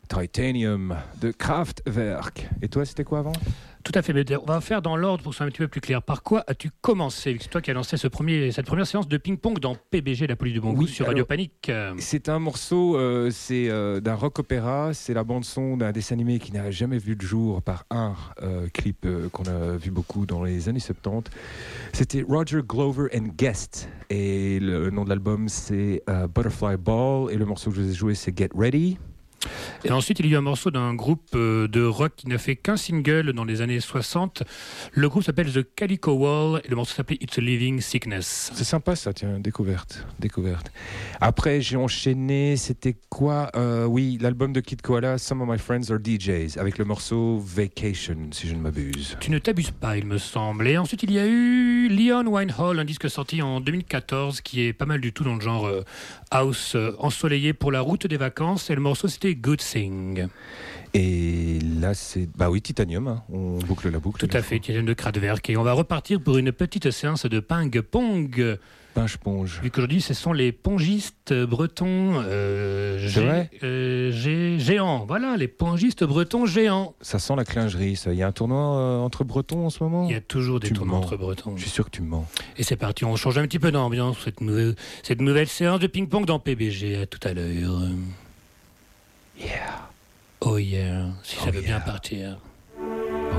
Titanium de Kraftwerk. Et toi, c'était quoi avant? Tout à fait, mais on va faire dans l'ordre pour que ce soit un petit peu plus clair. Par quoi as-tu commencé? C'est toi qui as lancé cette première séance de ping-pong dans PBG, la police du bon goût, sur Radio Panique. C'est un morceau, d'un rock opéra, c'est la bande-son d'un dessin animé qui n'a jamais vu le jour par un clip qu'on a vu beaucoup dans les années 70. C'était Roger Glover and Guest, et le nom de l'album c'est Butterfly Ball, et le morceau que je vous ai joué c'est Get Ready. Et ensuite, il y a eu un morceau d'un groupe de rock qui n'a fait qu'un single dans les années 60. Le groupe s'appelle The Calico Wall et le morceau s'appelait It's a Living Sickness. C'est sympa ça, tiens, découverte. Après, j'ai enchaîné, c'était quoi? Oui, l'album de Kid Koala, Some of My Friends Are DJs, avec le morceau Vacation, si je ne m'abuse. Tu ne t'abuses pas, il me semble. Et ensuite, il y a eu Leon Winehall, un disque sorti en 2014 qui est pas mal du tout dans le genre house ensoleillé pour la route des vacances. Et le morceau, c'était Good Thing. Et là, c'est... Bah oui, Titanium, hein. On boucle la boucle. Tout à fait, Titanium de Kraftwerk. Et on va repartir pour une petite séance de ping-pong. Pinge-ponge. Vu qu'aujourd'hui, ce sont les pongistes bretons géants. Voilà, les pongistes bretons géants. Ça sent la clingerie, ça. Il y a un tournoi entre bretons en ce moment? Il y a toujours des tournois entre bretons. Je suis sûr que tu me mens. Et c'est parti, on change un petit peu d'ambiance, cette nouvelle séance de ping-pong dans PBG. À tout à l'heure. Yeah. Oh yeah, si ça veut bien partir.